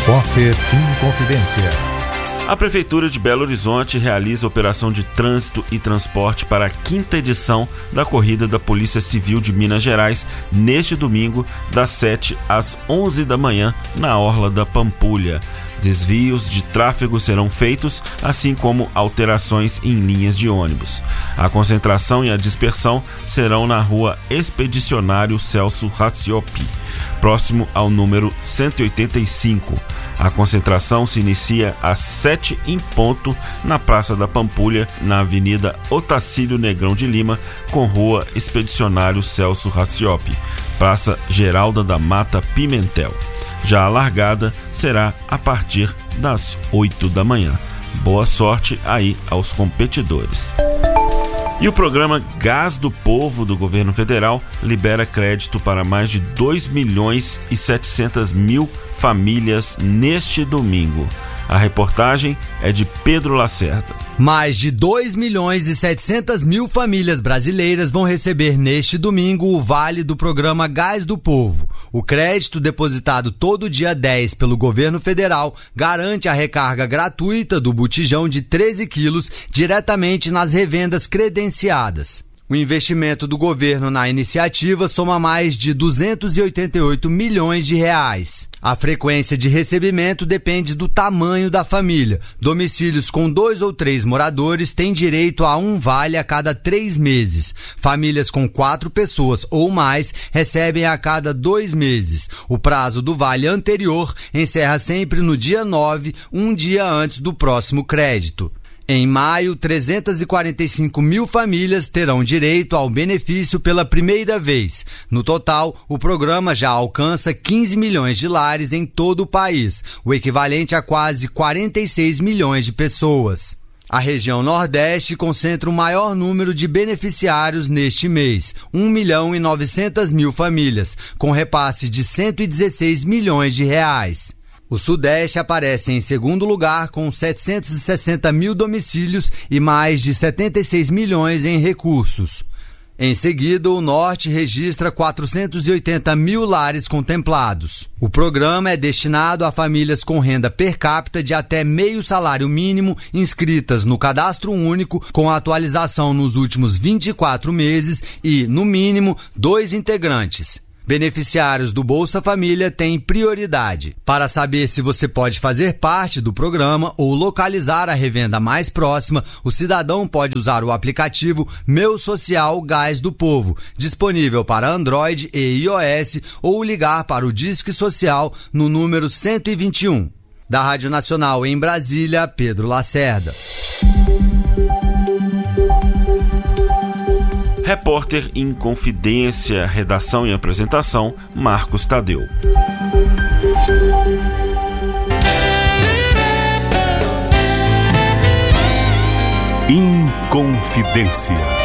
Repórter Inconfidência. A Prefeitura de Belo Horizonte realiza operação de trânsito e transporte para a 5ª edição da Corrida da Polícia Civil de Minas Gerais, neste domingo, das 7 às 11 da manhã, na Orla da Pampulha. Desvios de tráfego serão feitos, assim como alterações em linhas de ônibus. A concentração e a dispersão serão na Rua Expedicionário Celso Racioppi, próximo ao número 185. A concentração se inicia às 7 em ponto na Praça da Pampulha, na Avenida Otacílio Negrão de Lima, com Rua Expedicionário Celso Racioppi, Praça Geralda da Mata Pimentel. Já a largada será a partir das 8 da manhã. Boa sorte aí aos competidores. E o programa Gás do Povo do governo federal libera crédito para mais de 2.700.000 famílias neste domingo. A reportagem é de Pedro Lacerda. Mais de 2.700.000 famílias brasileiras vão receber neste domingo o vale do programa Gás do Povo. O crédito depositado todo dia 10 pelo governo federal garante a recarga gratuita do botijão de 13 quilos diretamente nas revendas credenciadas. O investimento do governo na iniciativa soma mais de 288 milhões de reais. A frequência de recebimento depende do tamanho da família. Domicílios com 2 ou 3 moradores têm direito a um vale a cada 3 meses. Famílias com 4 pessoas ou mais recebem a cada 2 meses. O prazo do vale anterior encerra sempre no dia 9, um dia antes do próximo crédito. Em maio, 345 mil famílias terão direito ao benefício pela primeira vez. No total, o programa já alcança 15 milhões de lares em todo o país, o equivalente a quase 46 milhões de pessoas. A região Nordeste concentra o maior número de beneficiários neste mês, 1.900.000 famílias, com repasse de 116 milhões de reais. O Sudeste aparece em segundo lugar com 760 mil domicílios e mais de 76 milhões em recursos. Em seguida, o Norte registra 480 mil lares contemplados. O programa é destinado a famílias com renda per capita de até meio salário mínimo inscritas no Cadastro Único, com atualização nos últimos 24 meses e, no mínimo, 2 integrantes. Beneficiários do Bolsa Família têm prioridade. Para saber se você pode fazer parte do programa ou localizar a revenda mais próxima, o cidadão pode usar o aplicativo Meu Social Gás do Povo, disponível para Android e iOS, ou ligar para o Disque Social no número 121. Da Rádio Nacional em Brasília, Pedro Lacerda. Repórter Inconfidência, redação e apresentação, Marcos Tadeu. Inconfidência.